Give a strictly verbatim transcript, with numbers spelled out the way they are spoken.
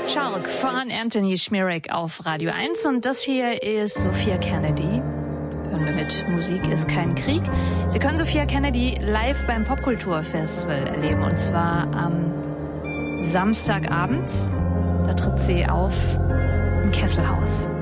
Chalk von Anthony Schmierek auf Radio eins und das hier ist Sophia Kennedy. Hören wir mit Musik ist kein Krieg. Sie können Sophia Kennedy live beim Popkulturfestival erleben und zwar am Samstagabend. Da tritt sie auf im Kesselhaus.